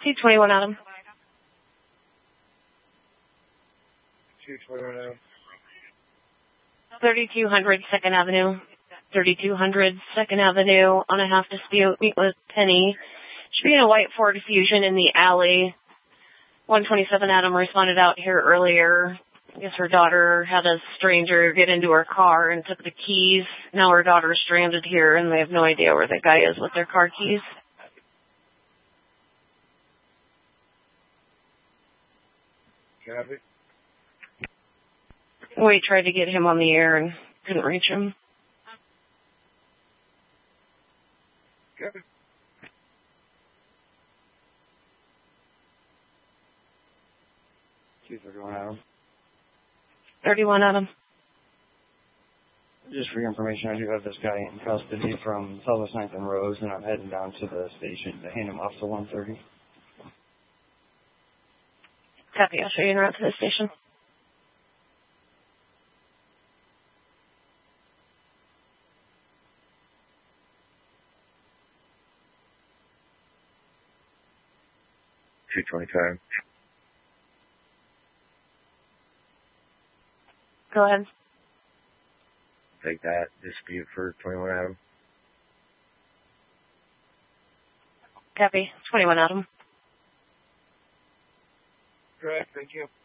221 Adam. 221 Adam. 3200 2nd Avenue. 3200 2nd Avenue on a half dispute. Meet with Penny. Should be in a white Ford Fusion in the alley. 127 Adam responded out here earlier. I guess her daughter had a stranger get into her car and took the keys. Now her daughter's stranded here and they have no idea where the guy is with their car keys. Copy. We tried to get him on the air and couldn't reach him. Copy. Two 31 Adam. 31 Adam. Just for your information, I do have this guy in custody from Southwest 9th and Rose, and I'm heading down to the station to hand him off to 130. Copy. I'll show you en route to the station. $225. Go ahead. Take that dispute for 21 Adam. Copy. 21 Adam. Correct. Thank you.